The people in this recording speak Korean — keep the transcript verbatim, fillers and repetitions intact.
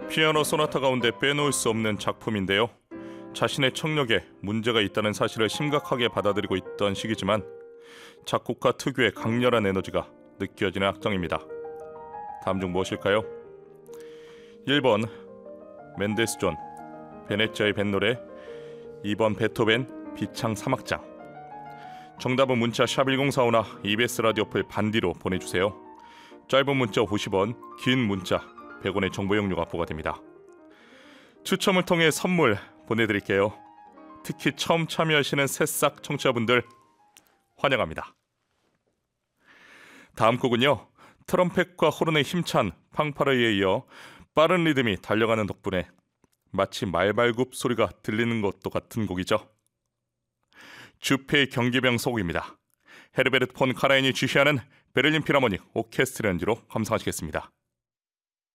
피아노 소나타 가운데 빼놓을 수 없는 작품인데요. 자신의 청력에 문제가 있다는 사실을 심각하게 받아들이고 있던 시기지만 작곡가 특유의 강렬한 에너지가 느껴지는 악장입니다. 다음 중 무엇일까요? 일 번 멘데스존 베네치아의 뱃노래, 이 번 베토벤 비창 삼 악장. 정답은 문자 샵 일공사오나 이비에스 라디오플 반디로 보내주세요. 짧은 문자 오십 원, 긴 문자 백 원의 정보 이용료가 부과됩니다. 추첨을 통해 선물 보내드릴게요. 특히 처음 참여하시는 새싹 청취자분들 환영합니다. 다음 곡은요, 트럼펫과 호른의 힘찬 팡파르에 이어 빠른 리듬이 달려가는 덕분에 마치 말발굽 소리가 들리는 것도 같은 곡이죠. 주페의 경기병 소곡입니다. 헤르베르트 폰 카라인이 지휘하는 베를린 필하모닉 오케스트라 연주로 감상하시겠습니다.